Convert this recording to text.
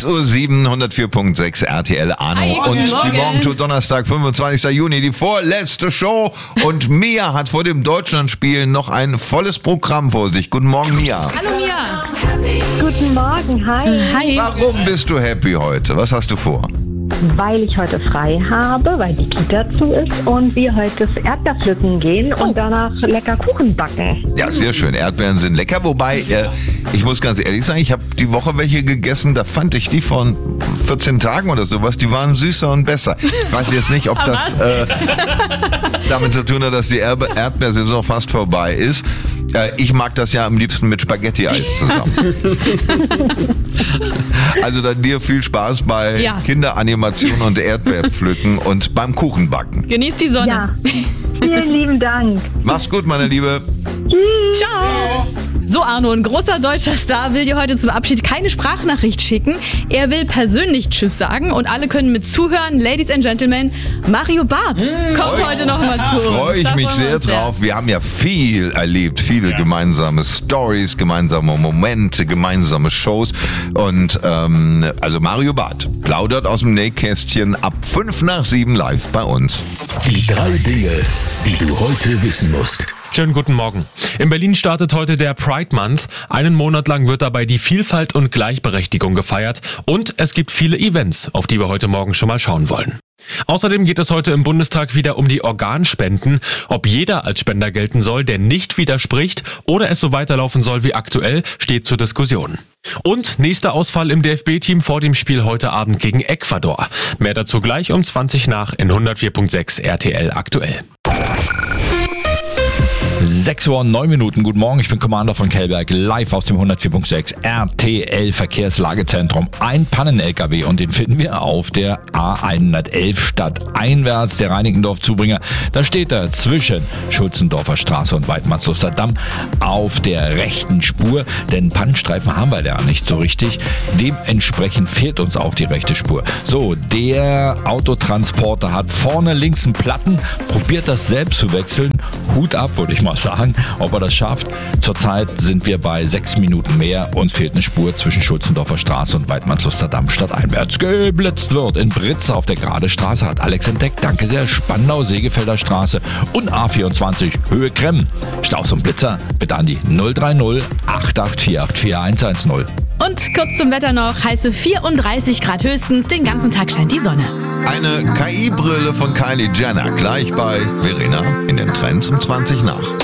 6:07 Uhr, 104.6 RTL Arno. Hi, Und die Morgen. Morgentour Donnerstag, 25. Juni, die vorletzte Show. Und Mia hat vor dem Deutschlandspiel noch ein volles Programm vor sich. Guten Morgen, Mia. Hallo Mia. Guten Morgen, hi. Warum bist du happy heute? Was hast du vor? Weil ich heute frei habe, weil die Kita zu ist und wir heute das Erdbeerpflücken gehen und danach lecker Kuchen backen. Ja, sehr schön. Erdbeeren sind lecker. Wobei, ich muss ganz ehrlich sagen, ich habe die Woche welche gegessen, da fand ich die von 14 Tagen oder sowas, die waren süßer und besser. Ich weiß jetzt nicht, ob das damit zu tun hat, dass die Erdbeersaison fast vorbei ist. Ich mag das ja am liebsten mit Spaghetti-Eis zusammen. Also dann dir viel Spaß bei Kinderanimation und Erdbeerpflücken und beim Kuchenbacken. Genieß die Sonne. Ja, vielen lieben Dank. Mach's gut, meine Liebe. Ciao. So, Arno, ein großer deutscher Star will dir heute zum Abschied keine Sprachnachricht schicken. Er will persönlich Tschüss sagen und alle können mit zuhören. Ladies and Gentlemen, Mario Barth kommt heute nochmal zu uns. Freue ich mich sehr drauf. Wir haben ja viel erlebt, viele gemeinsame Stories, gemeinsame Momente, gemeinsame Shows. Und also Mario Barth plaudert aus dem Nähkästchen ab 6:55 live bei uns. Die 3 Dinge, die du heute wissen musst. Schönen guten Morgen. In Berlin startet heute der Pride Month. Einen Monat lang wird dabei die Vielfalt und Gleichberechtigung gefeiert. Und es gibt viele Events, auf die wir heute Morgen schon mal schauen wollen. Außerdem geht es heute im Bundestag wieder um die Organspenden. Ob jeder als Spender gelten soll, der nicht widerspricht oder es so weiterlaufen soll wie aktuell, steht zur Diskussion. Und nächster Ausfall im DFB-Team vor dem Spiel heute Abend gegen Ecuador. Mehr dazu gleich um 20 nach in 104.6 RTL aktuell. 6:09 Uhr, guten Morgen, ich bin Commander von Kellberg, live aus dem 104.6 RTL Verkehrslagezentrum. Ein Pannen-LKW und den finden wir auf der A111 stadteinwärts, der Reinickendorf-Zubringer. Da steht er zwischen Schulzendorfer Straße und Weidmannsluster Damm auf der rechten Spur, denn Pannenstreifen haben wir ja nicht so richtig. Dementsprechend fehlt uns auch die rechte Spur. So, der Autotransporter hat vorne links einen Platten, probiert das selbst zu wechseln. Hut ab, würde ich mal sagen, ob er das schafft. Zurzeit sind wir bei 6 Minuten mehr und fehlt eine Spur zwischen Schulzendorfer Straße und Weidmannsluster Damm stadteinwärts. Geblitzt wird in Britz auf der Gerade Straße, hat Alex entdeckt. Danke sehr. Spandau, Segefelder Straße und A24 Höhe Kremmen. Staus und Blitzer bitte an die 030 8848 4110. Und kurz zum Wetter noch, heiße 34 Grad höchstens, den ganzen Tag scheint die Sonne. Eine KI-Brille von Kylie Jenner, gleich bei Verena in den Trends um 20 nach.